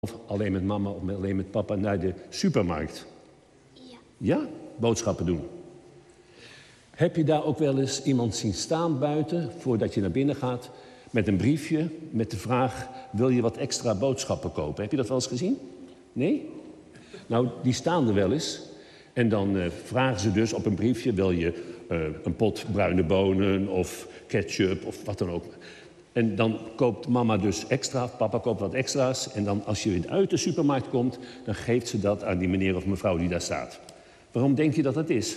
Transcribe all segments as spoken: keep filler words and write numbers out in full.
Of alleen met mama of alleen met papa naar de supermarkt? Ja. Ja? Boodschappen doen. Heb je daar ook wel eens iemand zien staan buiten, voordat je naar binnen gaat, met een briefje met de vraag, wil je wat extra boodschappen kopen? Heb je dat wel eens gezien? Nee? Nou, die staan er wel eens. En dan uh, vragen ze dus op een briefje, wil je uh, een pot bruine bonen of ketchup of wat dan ook. En dan koopt mama dus extra, papa koopt wat extra's. En dan als je weer uit de supermarkt komt, dan geeft ze dat aan die meneer of mevrouw die daar staat. Waarom denk je dat dat is?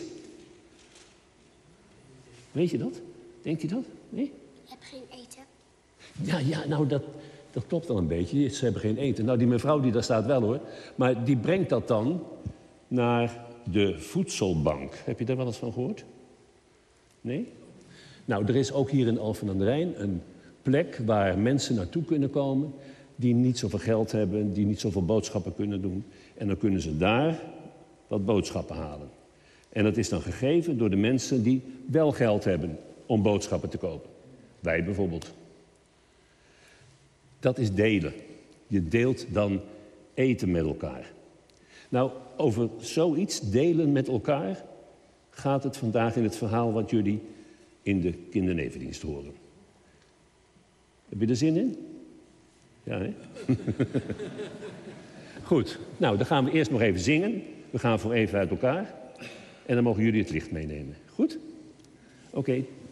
Weet je dat? Denk je dat? Nee? Ik heb geen eten. Ja, ja, nou dat, dat klopt wel een beetje. Ze hebben geen eten. Nou, die mevrouw die daar staat wel hoor. Maar die brengt dat dan naar de voedselbank. Heb je daar wel eens van gehoord? Nee? Nou, er is ook hier in Alphen aan den Rijn een plek waar mensen naartoe kunnen komen die niet zoveel geld hebben, die niet zoveel boodschappen kunnen doen. En dan kunnen ze daar wat boodschappen halen. En dat is dan gegeven door de mensen die wel geld hebben om boodschappen te kopen. Wij bijvoorbeeld. Dat is delen. Je deelt dan eten met elkaar. Nou, over zoiets, delen met elkaar, gaat het vandaag in het verhaal wat jullie in de kindernevendienst horen. Heb je er zin in? Ja, hè? Goed, nou, dan gaan we eerst nog even zingen. We gaan voor even uit elkaar. En dan mogen jullie het licht meenemen. Goed? Oké. Okay.